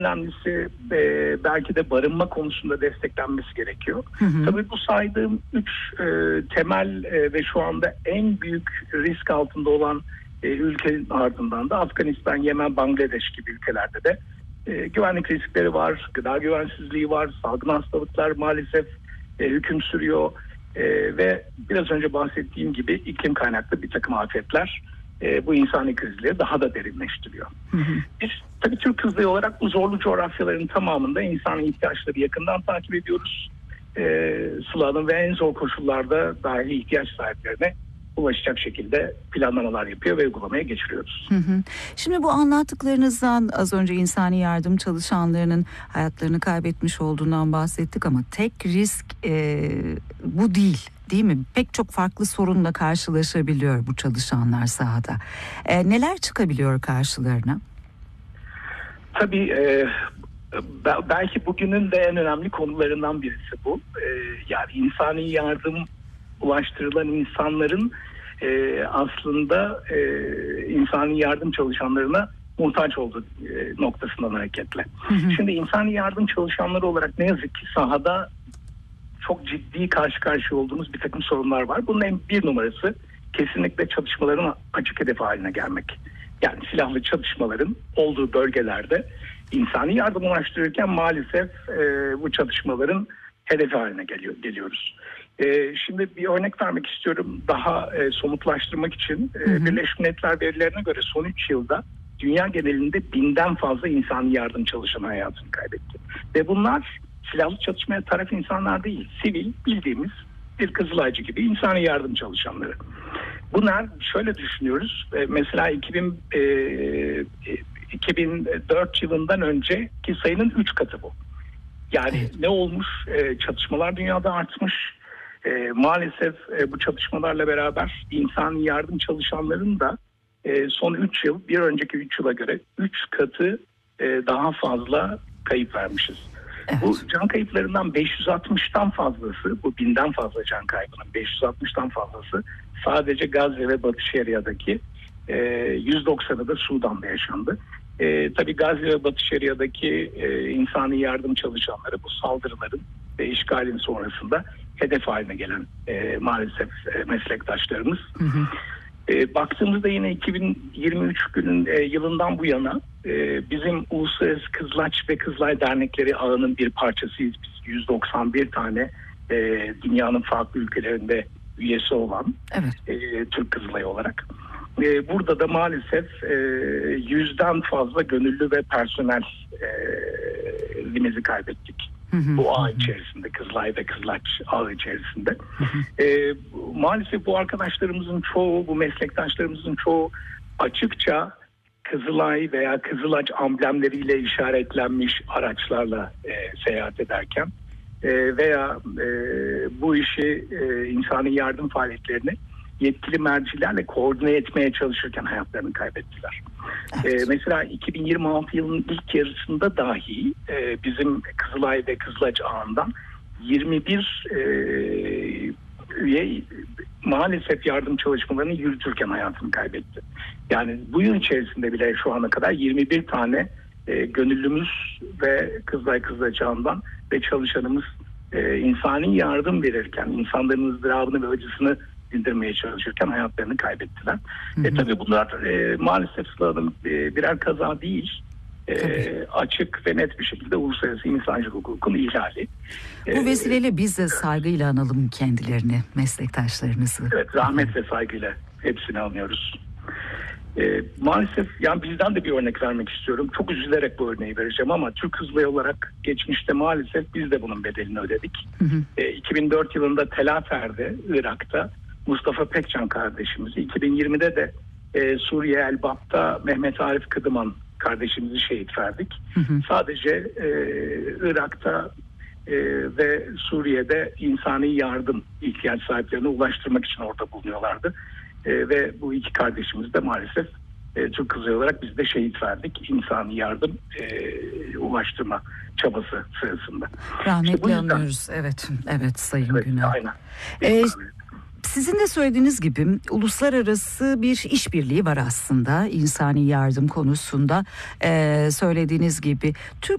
önemlisi belki de barınma konusunda desteklenmesi gerekiyor. Tabii bu saydığım 3 temel ve şu anda en büyük risk altında olan ülkenin ardından da Afganistan, Yemen, Bangladeş gibi ülkelerde de güvenlik riskleri var, gıda güvensizliği var, salgın hastalıklar maalesef hüküm sürüyor ve biraz önce bahsettiğim gibi iklim kaynaklı bir takım afetler bu insani krizleri daha da derinleştiriyor. Biz tabii Türk Kızılayı olarak bu zorlu coğrafyaların tamamında insani ihtiyaçları yakından takip ediyoruz. Sıla'nın ve en zor koşullarda dahi ihtiyaç sahiplerine ulaşacak şekilde planlamalar yapıyor ve uygulamaya geçiriyoruz. Şimdi bu anlattıklarınızdan az önce insani yardım çalışanlarının hayatlarını kaybetmiş olduğundan bahsettik ama tek risk bu değil mi? Pek çok farklı sorunla karşılaşabiliyor bu çalışanlar sahada. Neler çıkabiliyor karşılarına? Tabii belki bugünün de en önemli konularından birisi bu. Yani insani yardım ulaştırılan insanların aslında insani yardım çalışanlarına muhtaç olduğu noktasından hareketle. Şimdi insani yardım çalışanları olarak ne yazık ki sahada çok ciddi karşı karşıya olduğumuz bir takım sorunlar var. Bunun en bir numarası kesinlikle çatışmaların açık hedefi haline gelmek. Yani silahlı çatışmaların olduğu bölgelerde insani yardım ulaştırırken maalesef bu çatışmaların hedefi haline geliyoruz. Şimdi bir örnek vermek istiyorum daha somutlaştırmak için. Birleşmiş Milletler verilerine göre son 3 yılda dünya genelinde 1000'den fazla insani yardım çalışanı hayatını kaybetti. Ve bunlar silahlı çatışmaya taraf insanlar değil, sivil bildiğimiz bir Kızılaycı gibi insani yardım çalışanları. Bunlar şöyle düşünüyoruz, mesela 2004 yılından önceki sayının 3 katı bu. Yani ne olmuş? Çatışmalar dünyada artmış. Maalesef bu çatışmalarla beraber insani yardım çalışanların da son 3 yıl bir önceki 3 yıla göre 3 katı daha fazla kayıp vermişiz. Evet. Bu can kayıplarından 560'tan fazlası, bu 1000'den fazla can kaybının 560'tan fazlası sadece Gazze ve Batı Şeria'daki 190'ı da Sudan'da yaşandı. Tabii Gazze ve Batı Şeria'daki insani yardım çalışanları bu saldırıların ve işgalin sonrasında hedef haline gelen maalesef meslektaşlarımız. Baktığımızda yine 2023 yılından bu yana bizim Uluslararası Kızılaç ve Kızılay Dernekleri ağının bir parçasıyız. Biz 191 tane dünyanın farklı ülkelerinde üyesi olan Türk Kızılayı olarak. Burada da maalesef 100'den fazla gönüllü ve personelimizi kaybettik. Bu ağ içerisinde, Kızılay ve Kızılaç ağı içerisinde. Maalesef bu arkadaşlarımızın çoğu, bu meslektaşlarımızın çoğu açıkça Kızılay veya Kızılaç amblemleriyle işaretlenmiş araçlarla seyahat ederken veya bu işi insani yardım faaliyetlerini yetkili mercilerle koordine etmeye çalışırken hayatlarını kaybettiler. Evet. Mesela 2026 yılının ilk yarısında dahi bizim Kızılay ve Kızılaç ağından 21 üye maalesef yardım çalışmalarını yürütürken hayatını kaybetti. Yani bu yıl içerisinde bile şu ana kadar 21 tane gönüllümüz ve Kızılay Kızılaç ağından ve çalışanımız insani yardım verirken insanların ızdırabını ve acısını dindirmeye çalışırken hayatlarını kaybettiler. Tabii bunlar maalesef Sıla'nın birer kaza değil. Açık ve net bir şekilde uluslararası insancılık hukukun ihlali. Bu vesileyle biz de saygıyla analım kendilerini, meslektaşlarınızı. Evet, rahmet ve saygıyla hepsini anıyoruz. Maalesef yani bizden de bir örnek vermek istiyorum. Çok üzülerek bu örneği vereceğim ama Türk Kızılayı olarak geçmişte maalesef biz de bunun bedelini ödedik. 2004 yılında Tel Afer'de, Irak'ta Mustafa Pekcan kardeşimizi, 2020'de de Suriye Elbap'ta Mehmet Arif Kıdıman kardeşimizi şehit verdik. Sadece Irak'ta ve Suriye'de insani yardım ihtiyaç sahiplerine ulaştırmak için orada bulunuyorlardı. Ve bu iki kardeşimiz de maalesef Türk Kızılayı olarak biz de şehit verdik. İnsani yardım ulaştırma çabası sırasında. Rahmetli anıyoruz. Evet Sayın Günal. Aynen. Sizin de söylediğiniz gibi uluslararası bir işbirliği var aslında insani yardım konusunda. Söylediğiniz gibi Türk